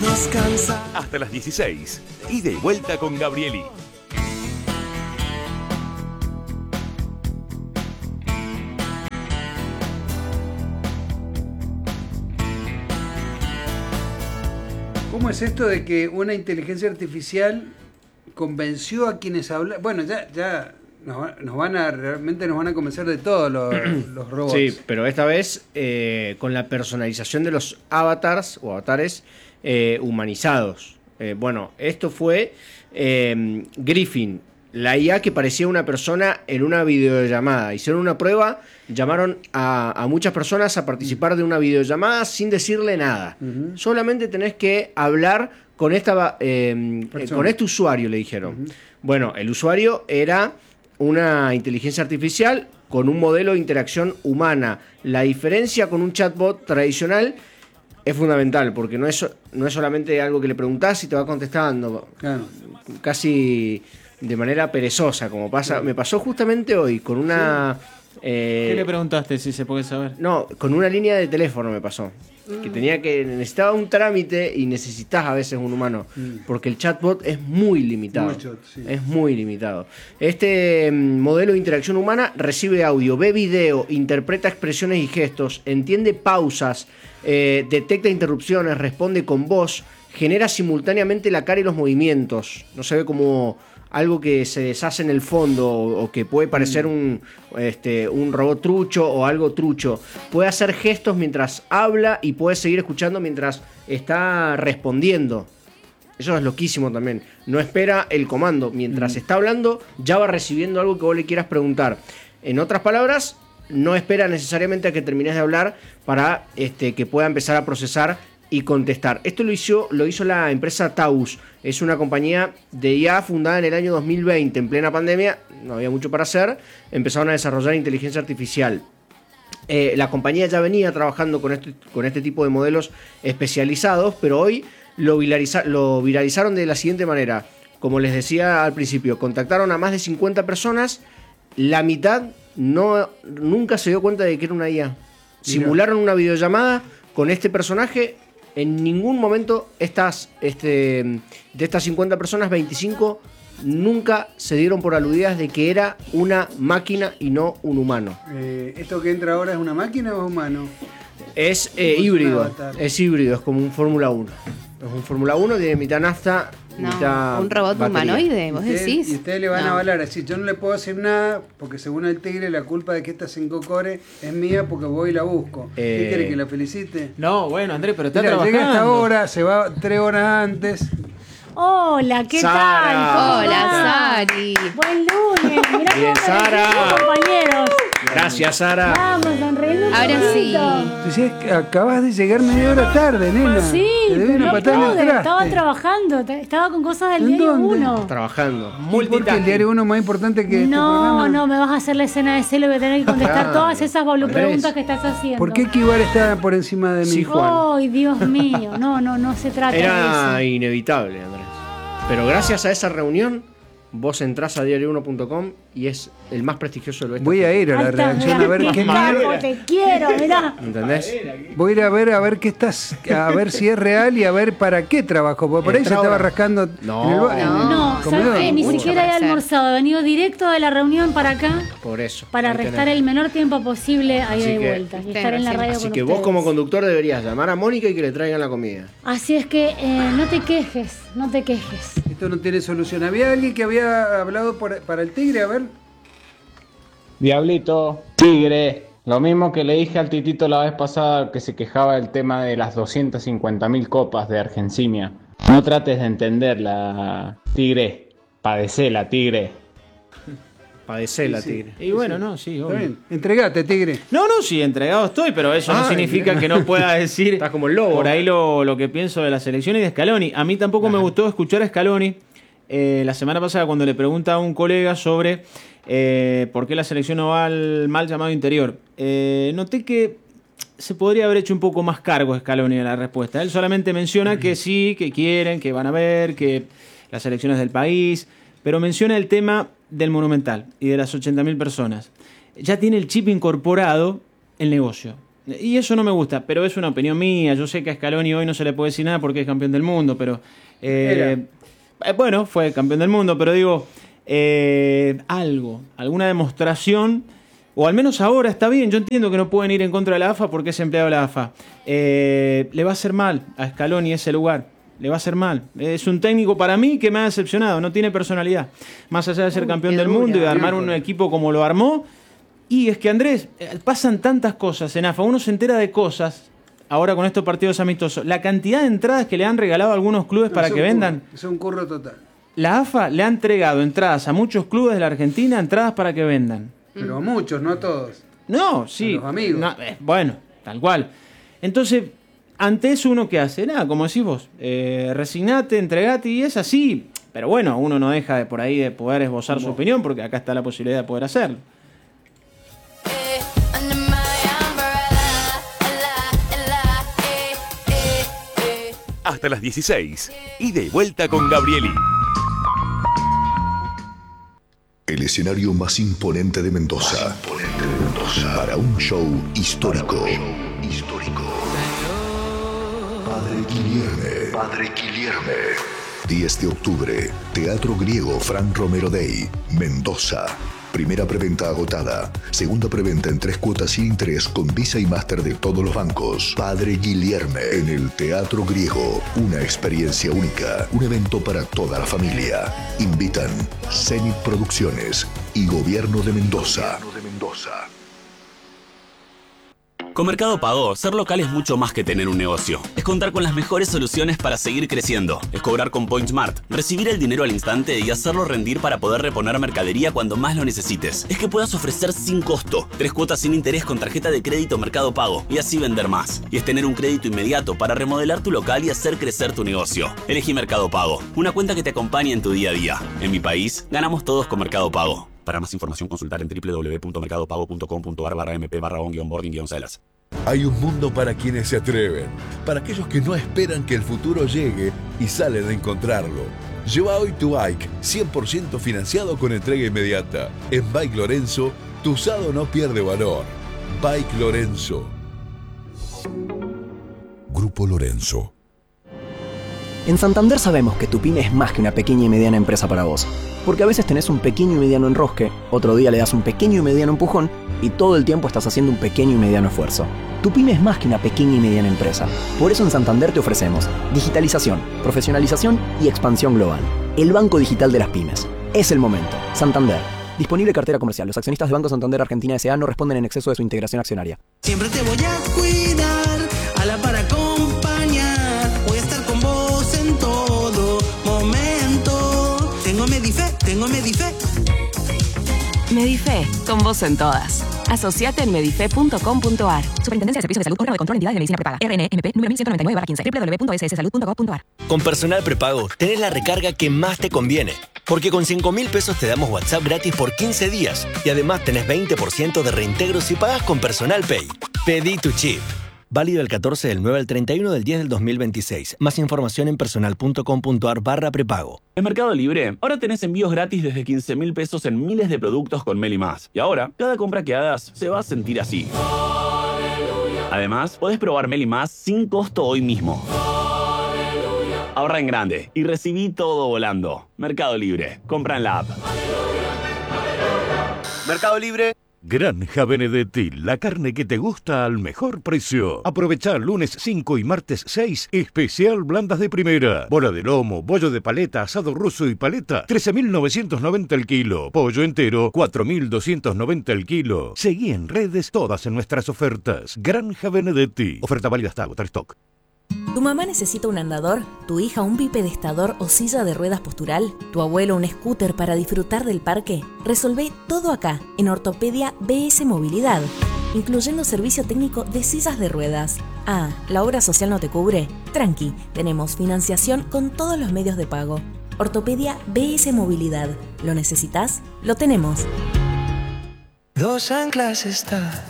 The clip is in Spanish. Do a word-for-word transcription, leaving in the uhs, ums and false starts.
descansa. Hasta las dieciséis. Ida y vuelta con Gabrieli. ¿Cómo es esto de que una inteligencia artificial convenció a quienes hablan? Bueno, ya, ya nos, nos van a, realmente nos van a convencer de todos los, los robots. Sí, pero esta vez eh, con la personalización de los avatars o avatares eh, humanizados. Eh, bueno, esto fue eh, Griffin, la I A que parecía una persona en una videollamada. Hicieron una prueba, llamaron a, a muchas personas a participar de una videollamada sin decirle nada. Uh-huh. Solamente tenés que hablar con esta eh, con este usuario, le dijeron. Uh-huh. Bueno, el usuario era una inteligencia artificial con un modelo de interacción humana. La diferencia con un chatbot tradicional es fundamental, porque no es, no es solamente algo que le preguntás y te va contestando. Claro. Casi de manera perezosa, como pasa. Claro. Me pasó justamente hoy con una... Sí. Eh, ¿Qué le preguntaste, si se puede saber? No, con una línea de teléfono me pasó. Mm. Que tenía que... Necesitaba un trámite y necesitas a veces un humano. Mm. Porque el chatbot es muy limitado. Mucho, sí. Es muy limitado. Este modelo de interacción humana recibe audio, ve video, interpreta expresiones y gestos, entiende pausas, eh, detecta interrupciones, responde con voz, genera simultáneamente la cara y los movimientos. No se ve como algo que se deshace en el fondo o que puede parecer un, este, un robot trucho o algo trucho. Puede hacer gestos mientras habla y puede seguir escuchando mientras está respondiendo. Eso es loquísimo también. No espera el comando. Mientras mm. está hablando, ya va recibiendo algo que vos le quieras preguntar. En otras palabras, no espera necesariamente a que termines de hablar para este, que pueda empezar a procesar y contestar. Esto lo hizo, lo hizo la empresa Taus. Es una compañía de I A fundada en el año dos mil veinte. En plena pandemia, no había mucho para hacer. Empezaron a desarrollar inteligencia artificial. Eh, la compañía ya venía trabajando con este, con este tipo de modelos especializados, pero hoy lo, viraliza, lo viralizaron de la siguiente manera. Como les decía al principio, contactaron a más de cincuenta personas. La mitad no, nunca se dio cuenta de que era una I A. Simularon una videollamada con este personaje. En ningún momento estas, este, de estas cincuenta personas, veinticinco nunca se dieron por aludidas de que era una máquina y no un humano. Eh, ¿Esto que entra ahora es una máquina o es humano? Es eh, híbrido, es híbrido, es como un Fórmula uno. Es un Fórmula uno, tiene mitad nafta, no, mitad un robot batería. Humanoide, vos ¿Y usted, decís. Y ustedes le van no. a avalar así, yo no le puedo decir nada, porque según el tigre la culpa de que esta cinco core es mía porque voy y la busco. Eh... ¿Qué quiere que la felicite? No, bueno, Andrés, pero está Mira, trabajando. llega a esta hora, se va tres horas antes. Hola, ¿qué Sara. tal? Hola, Sari. Buen lunes. Mirá Bien, cómo Sara. me compañeros. Gracias, Sara. Vamos, sonriendo. Ahora sí. Entonces, acabas de llegar media hora tarde, nena. Sí, Te doy pero una no patada en el pude, traste. estaba trabajando, te- estaba con cosas del ¿En diario dónde? uno. Trabajando. Porque el diario uno es más importante que este No, programa. no, me vas a hacer la escena de celo y voy a tener que contestar Claro. todas esas bolu- Andrés. preguntas que estás haciendo. ¿Por qué Kibar está por encima de mí? Sí, Juan. Ay, Dios mío, no, no, no se trata de Era eso. inevitable, Andrés. Pero gracias a esa reunión, vos entrás a diario uno punto com y es el más prestigioso del oeste. Voy a ir a la Ahí está, redacción mirá, a ver qué capo, mierda. te quiero, mirá. ¿Entendés? Voy a ir a ver a ver qué estás, a ver si es real y a ver para qué trabajo. Porque por ahí se Entra estaba ahora. rascando No, en el, ba- en el No, comedor. ¿sabes qué? Ni Mucho siquiera he para hacer. almorzado, he venido directo de la reunión para acá Por eso. para Ahí restar tenés. el menor tiempo posible a ida Así y que- vuelta y Tenés estar en la razón. radio Así con que ustedes. vos como conductor deberías llamar a Mónica y que le traigan la comida. Así es que eh, no te quejes, no te quejes. Esto no tiene solución. Había alguien que había hablado por- para el tigre, a ver. Diablito, tigre, lo mismo que le dije al titito la vez pasada que se quejaba del tema de las doscientas cincuenta mil copas de Argencimia. No trates de entenderla, tigre, padecela, tigre. Padecela, Sí, sí. tigre. Y bueno, no, sí, Está obvio. bien. Entregate, tigre. No, no, sí, entregado estoy, pero eso no Ah, significa que no pueda decir Estás como el lobo. por ahí lo, lo que pienso de la selección y de Scaloni. A mí tampoco me gustó escuchar a Scaloni eh, la semana pasada cuando le pregunta a un colega sobre eh, por qué la selección no va al mal llamado interior. Eh, noté que se podría haber hecho un poco más cargo Scaloni de la respuesta. Él solamente menciona que sí, que quieren, que van a ver, que las elecciones del país, pero menciona el tema del Monumental y de las ochenta mil personas. Ya tiene el chip incorporado el negocio. Y eso no me gusta, pero es una opinión mía. Yo sé que a Scaloni hoy no se le puede decir nada porque es campeón del mundo, pero... Eh, eh, bueno, fue campeón del mundo, pero digo, eh, algo, alguna demostración, o al menos ahora está bien. Yo entiendo que no pueden ir en contra de la A F A porque es empleado de la A F A. Eh, le va a hacer mal a Scaloni ese lugar. Le va a hacer mal. Es un técnico para mí que me ha decepcionado. No tiene personalidad. Más allá de ser Uy, campeón del mundo y de armar un equipo como lo armó. Y es que, Andrés, pasan tantas cosas en A F A. Uno se entera de cosas ahora con estos partidos amistosos. La cantidad de entradas que le han regalado a algunos clubes no, para que curro, vendan. Es un curro total. La A F A le ha entregado entradas a muchos clubes de la Argentina, entradas para que vendan. Pero a muchos, no a todos. No, sí. A los amigos. No, eh, bueno, tal cual. Entonces... Ante eso, ¿uno qué hace? Nada, como decís vos, eh, resignate, entregate, y es así. Pero bueno, uno no deja de por ahí de poder esbozar su opinión, porque acá está la posibilidad de poder hacerlo. Hasta las dieciséis, ida y vuelta con Gabrieli. El escenario más imponente de Mendoza. Más imponente de Mendoza. Para un show histórico. Para un show histórico. Padre Guilherme. Padre Guilherme. diez de octubre. Teatro Griego Fran Romero Day. Mendoza. Primera preventa agotada. Segunda preventa en tres cuotas sin interés con Visa y Master de todos los bancos. Padre Guilherme en el Teatro Griego. Una experiencia única. Un evento para toda la familia. Invitan Zenit Producciones y Gobierno de Mendoza. Gobierno de Mendoza. Con Mercado Pago, ser local es mucho más que tener un negocio. Es contar con las mejores soluciones para seguir creciendo. Es cobrar con PointSmart, recibir el dinero al instante y hacerlo rendir para poder reponer mercadería cuando más lo necesites. Es que puedas ofrecer sin costo, tres cuotas sin interés con tarjeta de crédito Mercado Pago y así vender más. Y es tener un crédito inmediato para remodelar tu local y hacer crecer tu negocio. Elegí Mercado Pago, una cuenta que te acompañe en tu día a día. En mi país, ganamos todos con Mercado Pago. Para más información, consultar en w w w punto mercado pago punto com punto a r barra m p barra on guion boarding guion celas. Hay un mundo para quienes se atreven, para aquellos que no esperan que el futuro llegue y salen a encontrarlo. Lleva hoy tu bike, cien por ciento financiado con entrega inmediata. En Bike Lorenzo, tu usado no pierde valor. Bike Lorenzo. Grupo Lorenzo. En Santander sabemos que tu pyme es más que una pequeña y mediana empresa para vos. Porque a veces tenés un pequeño y mediano enrosque, otro día le das un pequeño y mediano empujón y todo el tiempo estás haciendo un pequeño y mediano esfuerzo. Tu pyme es más que una pequeña y mediana empresa. Por eso en Santander te ofrecemos digitalización, profesionalización y expansión global. El banco digital de las pymes. Es el momento. Santander. Disponible cartera comercial. Los accionistas de Banco Santander Argentina S A no responden en exceso de su integración accionaria. Siempre te voy a cuidar, a la par acompañar. Voy a estar con vos en todo momento. Tengo Medife, tengo Medife. Medife, con vos en todas. Asociate en medife punto com punto a r. Superintendencia de Servicios de Salud, órgano de control de entidades de medicina prepaga. R N M P número mil ciento noventa y nueve barra quince. w w w punto s s salud punto gov punto a r. Con Personal Prepago tenés la recarga que más te conviene. Porque con cinco mil pesos te damos WhatsApp gratis por quince días. Y además tenés veinte por ciento de reintegro si pagas con Personal Pay. Pedí tu chip. Válido el catorce del nueve al treinta y uno del diez del dos mil veintiséis. Más información en personal punto com punto a r barra prepago. En Mercado Libre, ahora tenés envíos gratis desde quince mil pesos en miles de productos con Meli Más. Y ahora, cada compra que hagas se va a sentir así. Además, podés probar Meli Más sin costo hoy mismo. Ahorra en grande y recibí todo volando. Mercado Libre. Compra en la app. Mercado Libre. Granja Benedetti, la carne que te gusta al mejor precio. Aprovecha lunes cinco y martes seis, especial blandas de primera. Bola de lomo, bollo de paleta, asado ruso y paleta, trece mil novecientos noventa el kilo. Pollo entero, cuatro mil doscientos noventa el kilo. Seguí en redes todas en nuestras ofertas. Granja Benedetti. Oferta válida hasta agotar stock. ¿Tu mamá necesita un andador? ¿Tu hija un bipedestador o silla de ruedas postural? ¿Tu abuelo un scooter para disfrutar del parque? Resolvé todo acá, en Ortopedia B S Movilidad, incluyendo servicio técnico de sillas de ruedas. Ah, ¿la obra social no te cubre? Tranqui, tenemos financiación con todos los medios de pago. Ortopedia B S Movilidad. ¿Lo necesitas? Lo tenemos. Dos anclas está